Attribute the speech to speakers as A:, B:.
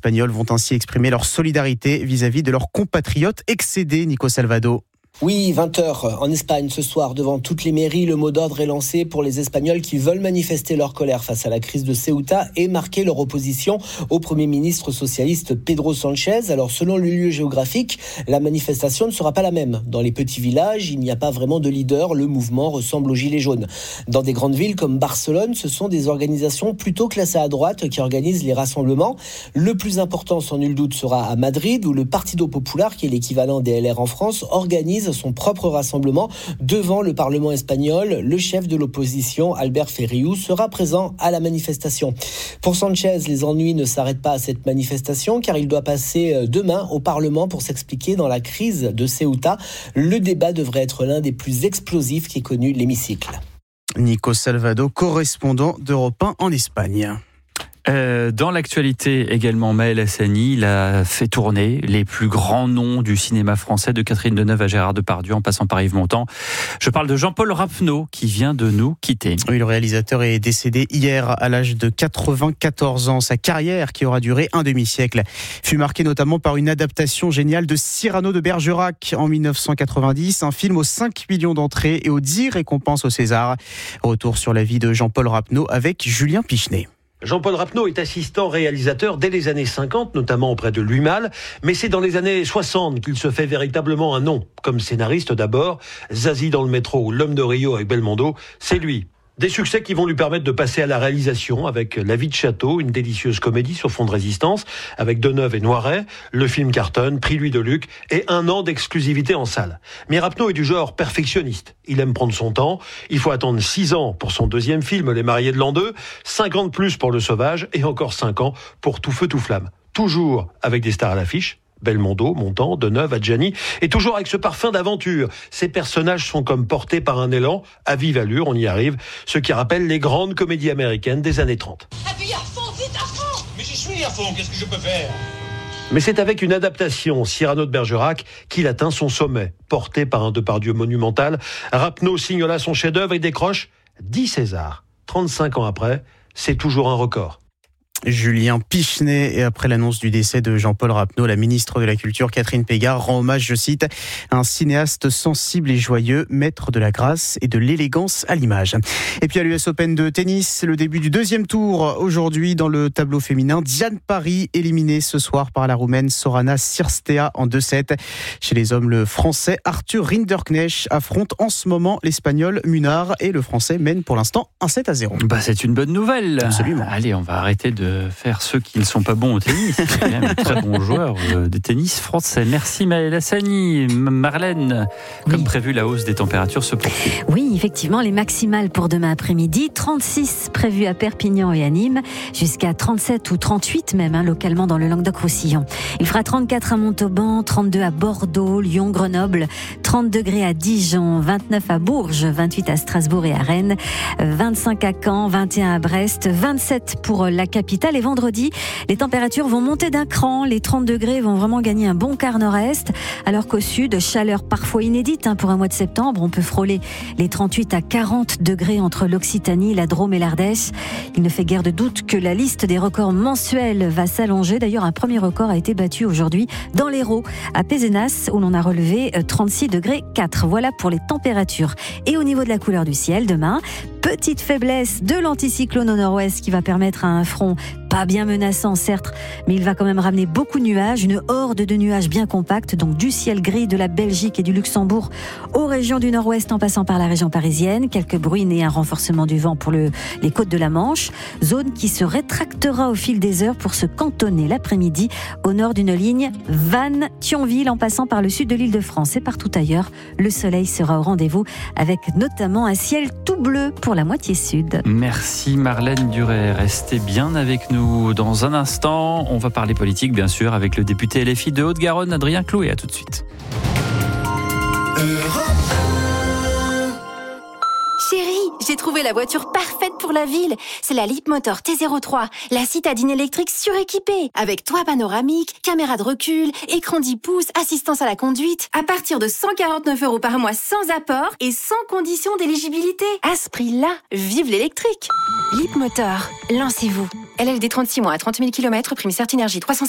A: Espagnols vont ainsi exprimer leur solidarité vis-à-vis de leurs compatriotes excédés, Nico Salvado.
B: Oui, 20h en Espagne ce soir, devant toutes les mairies, le mot d'ordre est lancé pour les Espagnols qui veulent manifester leur colère face à la crise de Ceuta et marquer leur opposition au Premier ministre socialiste Pedro Sánchez. Alors selon le lieu géographique, la manifestation ne sera pas la même. Dans les petits villages, il n'y a pas vraiment de leader, le mouvement ressemble aux Gilets jaunes. Dans des grandes villes comme Barcelone, ce sont des organisations plutôt classées à droite qui organisent les rassemblements. Le plus important, sans nul doute, sera à Madrid, où le Partido Popular, qui est l'équivalent des LR en France, organise son propre rassemblement devant le Parlement espagnol. Le chef de l'opposition, Albert Ferriu, sera présent à la manifestation. Pour Sánchez, les ennuis ne s'arrêtent pas à cette manifestation car il doit passer demain au Parlement pour s'expliquer dans la crise de Ceuta. Le débat devrait être l'un des plus explosifs qu'ait connu l'hémicycle.
A: Nico Salvado, correspondant d'Europe 1 en Espagne.
C: Dans l'actualité également, Maël Hassani, il a fait tourner les plus grands noms du cinéma français, de Catherine Deneuve à Gérard Depardieu en passant par Yves Montand. Je parle de Jean-Paul Rapneau qui vient de nous quitter.
A: Oui, le réalisateur est décédé hier à l'âge de 94 ans. Sa carrière, qui aura duré un demi-siècle, fut marquée notamment par une adaptation géniale de Cyrano de Bergerac en 1990, un film aux 5 millions d'entrées et aux 10 récompenses au César. Retour sur la vie de Jean-Paul Rapneau avec Julien Pichenet.
D: Jean-Paul Rapneau est assistant réalisateur dès les années 50, notamment auprès de Louis Malle, mais c'est dans les années 60 qu'il se fait véritablement un nom. Comme scénariste d'abord, Zazie dans le métro ou L'homme de Rio avec Belmondo, c'est lui. Des succès qui vont lui permettre de passer à la réalisation avec La vie de château, une délicieuse comédie sur fond de résistance, avec Deneuve et Noiret. Le film cartonne, prix Louis Deluc et 1 an d'exclusivité en salle. Mais Rapneau est du genre perfectionniste. Il aime prendre son temps. Il faut attendre 6 ans pour son deuxième film, Les mariés de l'an 2, 5 ans de plus pour Le sauvage et encore 5 ans pour Tout feu, tout flamme. Toujours avec des stars à l'affiche. Belmondo, Montand, Deneuve, Adjani, et toujours avec ce parfum d'aventure. Ces personnages sont comme portés par un élan, à vive allure, on y arrive, ce qui rappelle les grandes comédies américaines des années 30.
E: Appuie à fond, vite à fond! Mais j'y suis à fond, qu'est-ce que je peux faire?
D: Mais c'est avec une adaptation, Cyrano de Bergerac, qu'il atteint son sommet. Porté par un Depardieu monumental, Rapneau signe là son chef-d'œuvre et décroche 10 Césars. 35 ans après, c'est toujours un record.
A: Julien Pichenet. Et après l'annonce du décès de Jean-Paul Rapneau, la ministre de la Culture, Catherine Pégard, rend hommage, je cite, à un cinéaste sensible et joyeux, maître de la grâce et de l'élégance à l'image. Et puis à l'US Open de tennis, le début du deuxième tour aujourd'hui dans le tableau féminin. Diane Paris éliminée ce soir par la Roumaine Sorana Cirstea en 2-7. Chez les hommes, le Français Arthur Rinderknecht affronte en ce moment l'Espagnol Munar et le Français mène pour l'instant 1-7-0.
C: C'est une bonne nouvelle.
A: Absolument.
C: Allez, on va arrêter de faire ceux qui ne sont pas bons au tennis. C'est quand même un très bon joueur de tennis français. Merci Maël Hassani. Marlène, comme prévu, la hausse des températures se poursuit.
F: Oui, effectivement, les maximales pour demain après-midi. 36 prévues à Perpignan et à Nîmes, jusqu'à 37 ou 38 même, localement dans le Languedoc-Roussillon. Il fera 34 à Montauban, 32 à Bordeaux, Lyon, Grenoble, 30 degrés à Dijon, 29 à Bourges, 28 à Strasbourg et à Rennes, 25 à Caen, 21 à Brest, 27 pour la capitale. Et vendredi, les températures vont monter d'un cran. Les 30 degrés vont vraiment gagner un bon quart nord-est, alors qu'au sud, chaleur parfois inédite pour un mois de septembre. On peut frôler les 38 à 40 degrés entre l'Occitanie, la Drôme et l'Ardèche. Il ne fait guère de doute que la liste des records mensuels va s'allonger. D'ailleurs, un premier record a été battu aujourd'hui dans l'Hérault, à Pézenas, où l'on a relevé 36 degrés 4. Voilà pour les températures. Et au niveau de la couleur du ciel, demain, petite faiblesse de l'anticyclone au nord-ouest qui va permettre à un front pas bien menaçant certes, mais il va quand même ramener beaucoup de nuages, une horde de nuages bien compacts, donc du ciel gris de la Belgique et du Luxembourg aux régions du nord-ouest en passant par la région parisienne, quelques bruines et un renforcement du vent pour les côtes de la Manche, zone qui se rétractera au fil des heures pour se cantonner l'après-midi au nord d'une ligne Vannes-Thionville en passant par le sud de l'Île-de-France et partout ailleurs. Le soleil sera au rendez-vous avec notamment un ciel tout bleu pour la moitié sud.
C: Merci Marlène Duret, restez bien avec nous. Dans un instant, on va parler politique bien sûr avec le député LFI de Haute-Garonne, Adrien Clouet. À tout de suite.
G: Chérie, j'ai trouvé la voiture parfaite pour la ville. C'est la Leapmotor T03, la citadine électrique suréquipée. Avec toit panoramique, caméra de recul, écran 10 pouces, assistance à la conduite. À partir de 149 € par mois sans apport et sans condition d'éligibilité. À ce prix-là, vive l'électrique. Leapmotor, lancez-vous. LLD 36 mois à 30 000 km, prime Certinergie 350.